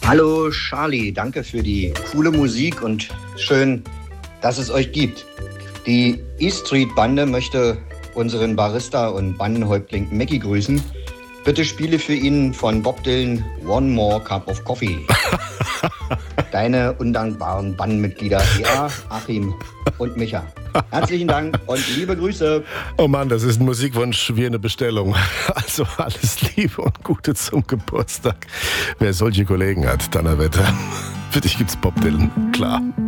Hallo Charlie, danke für die coole Musik und schön, dass es euch gibt. Die E-Street-Bande möchte unseren Barista und Bandenhäuptling Mackie grüßen. Bitte spiele für ihn von Bob Dylan One More Cup of Coffee. Deine undankbaren Bandenmitglieder Ea, Achim und Micha. Herzlichen Dank und liebe Grüße. Oh Mann, das ist ein Musikwunsch wie eine Bestellung. Also alles Liebe und Gute zum Geburtstag. Wer solche Kollegen hat, Donnerwetter. Für dich gibt's Bob Dylan, klar.